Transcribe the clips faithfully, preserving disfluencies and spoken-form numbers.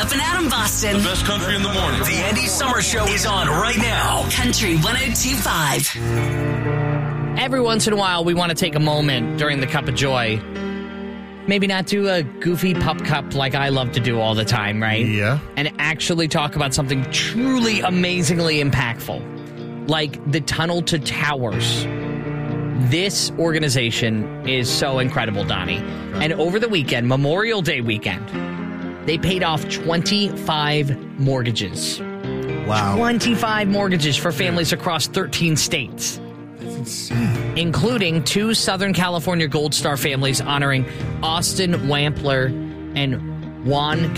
Up and Adam Boston. The best country in the morning. The Andy Summer Show is on right now. Country one oh two point five. Every once in a while, we want to take a moment during the Cup of Joy. Maybe not do a goofy pup cup like I love to do all the time, right? Yeah. And actually talk about something truly amazingly impactful, like the Tunnel to Towers. This organization is so incredible, Donnie. And over the weekend, Memorial Day weekend, they paid off twenty-five mortgages. Wow. twenty-five mortgages for families across thirteen states. That's insane. Including two Southern California Gold Star families honoring Austin Wampler and Juan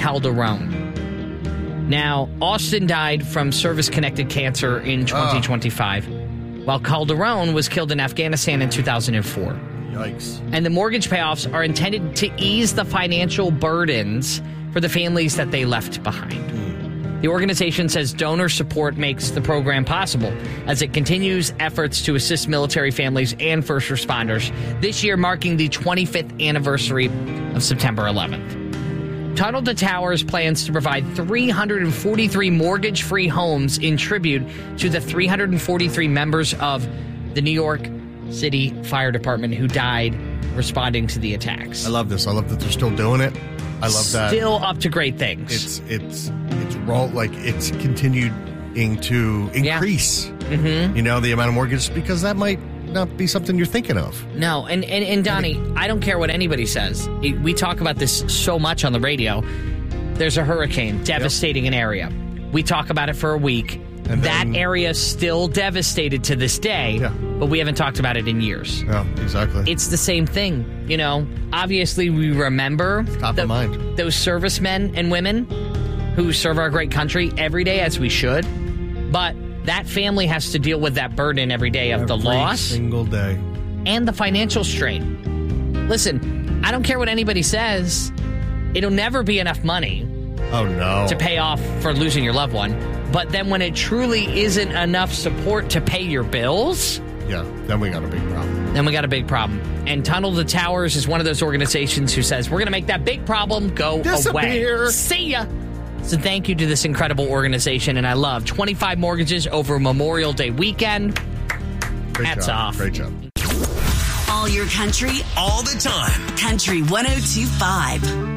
Calderon. Now, Austin died from service-connected cancer in twenty twenty-five. Oh. While Calderon was killed in Afghanistan in two thousand four. Yikes. And the mortgage payoffs are intended to ease the financial burdens for the families that they left behind. Mm. The organization says donor support makes the program possible as it continues efforts to assist military families and first responders, this year marking the twenty-fifth anniversary of September eleventh. Tunnel to Towers plans to provide three hundred forty-three mortgage-free homes in tribute to the three hundred forty-three members of the New York City Fire Department who died responding to the attacks. I love this. I love that they're still doing it. I love that. Still up to great things. It's it's it's roll like it's continuing to increase. Yeah. Mm-hmm. You know, the amount of mortgages, because that might not be something you're thinking of. No, and, and, and Donnie, I don't care what anybody says. We talk about this so much on the radio. There's a hurricane devastating yep. an area. We talk about it for a week. And that then, area is still devastated to this day, yeah. but we haven't talked about it in years. Yeah, exactly. It's the same thing. You know, obviously we remember top the, of mind. those servicemen and women who serve our great country every day, as we should. But that family has to deal with that burden every day of every the loss. single day. And the financial strain. Listen, I don't care what anybody says. It'll never be enough money. Oh, no. To pay off for losing your loved one. But then when it truly isn't enough support to pay your bills... Yeah, then we got a big problem. Then we got a big problem. And Tunnel to Towers is one of those organizations who says, we're going to make that big problem go Disappear. away. See ya! So thank you to this incredible organization, and I love twenty-five mortgages over Memorial Day weekend. Great Hats job. off. Great job. All your country, all the time. Country one oh two point five.